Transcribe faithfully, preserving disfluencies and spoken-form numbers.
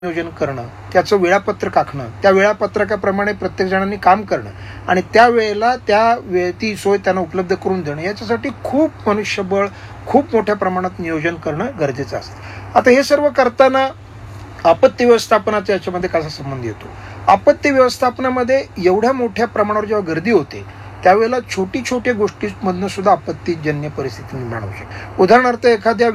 नियोजन करणं, त्याचं वेळापत्रक आखणं, त्या वेळापत्रकाप्रमाणे प्रत्येक जणांनी काम करणं आणि त्या वेळेला त्या वे ती सोय त्यांना उपलब्ध करून देणं, याच्यासाठी खूप मनुष्यबळ, खूप मोठ्या प्रमाणात नियोजन करणं गरजेचं असतं. आता हे सर्व करताना आपत्ती व्यवस्थापनाचा याच्यामध्ये कसा संबंध येतो? आपत्ती व्यवस्थापनामध्ये एवढ्या मोठ्या प्रमाणावर जेव्हा गर्दी होते त्यावेळेला छोटी छोट्या गोष्टींमधनं सुद्धा आपत्तीजन्य परिस्थिती निर्माण होऊ शकते. उदाहरणार्थ एखाद्या